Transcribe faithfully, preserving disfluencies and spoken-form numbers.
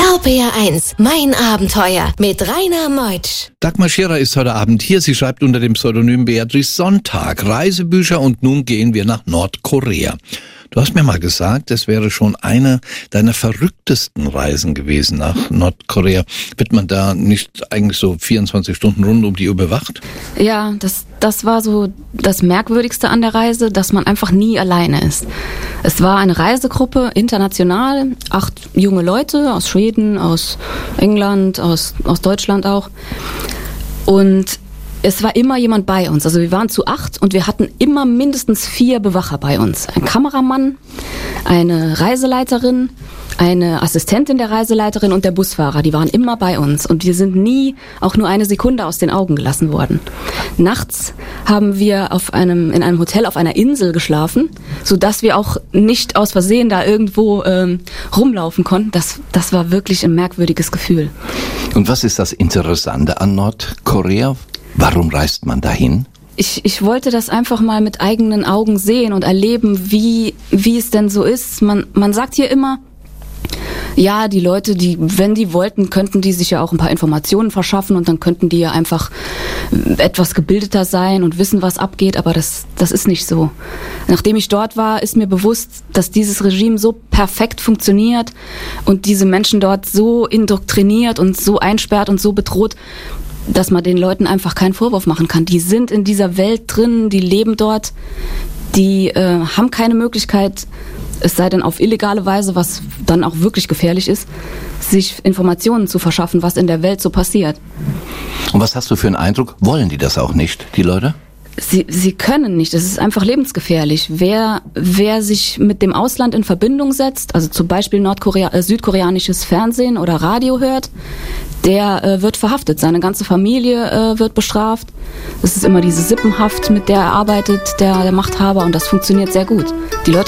R P R eins, mein Abenteuer mit Rainer Meutsch. Dagmar Scherer ist heute Abend hier. Sie schreibt unter dem Pseudonym Beatrice Sonntag Reisebücher und nun gehen wir nach Nordkorea. Du hast mir mal gesagt, das wäre schon eine deiner verrücktesten Reisen gewesen nach Nordkorea. Wird man da nicht eigentlich so vierundzwanzig Stunden rund um die Uhr bewacht? Ja, das, das war so das Merkwürdigste an der Reise, dass man einfach nie alleine ist. Es war eine Reisegruppe, international, acht junge Leute aus Schweden, aus England, aus, aus Deutschland auch. Und es war immer jemand bei uns. Also wir waren zu acht und wir hatten immer mindestens vier Bewacher bei uns. Ein Kameramann, eine Reiseleiterin, eine Assistentin der Reiseleiterin und der Busfahrer. Die waren immer bei uns und wir sind nie auch nur eine Sekunde aus den Augen gelassen worden. Nachts haben wir auf einem, in einem Hotel auf einer Insel geschlafen, sodass wir auch nicht aus Versehen da irgendwo ähm, rumlaufen konnten. Das, das war wirklich ein merkwürdiges Gefühl. Und was ist das Interessante an Nordkorea? Warum reist man dahin? Ich, ich wollte das einfach mal mit eigenen Augen sehen und erleben, wie, wie es denn so ist. Man, man sagt hier immer, ja, die Leute, die, wenn die wollten, könnten die sich ja auch ein paar Informationen verschaffen und dann könnten die ja einfach etwas gebildeter sein und wissen, was abgeht, aber das, das ist nicht so. Nachdem ich dort war, ist mir bewusst, dass dieses Regime so perfekt funktioniert und diese Menschen dort so indoktriniert und so einsperrt und so bedroht, dass man den Leuten einfach keinen Vorwurf machen kann. Die sind in dieser Welt drin, die leben dort, die äh, haben keine Möglichkeit, es sei denn auf illegale Weise, was dann auch wirklich gefährlich ist, sich Informationen zu verschaffen, was in der Welt so passiert. Und was hast du für einen Eindruck? Wollen die das auch nicht, die Leute? Sie, sie können nicht, es ist einfach lebensgefährlich. Wer, wer sich mit dem Ausland in Verbindung setzt, also zum Beispiel Nordkorea, äh, südkoreanisches Fernsehen oder Radio hört, der äh, wird verhaftet. Seine ganze Familie äh, wird bestraft. Es ist immer diese Sippenhaft, mit der er arbeitet, der, der Machthaber, und das funktioniert sehr gut. Die Leute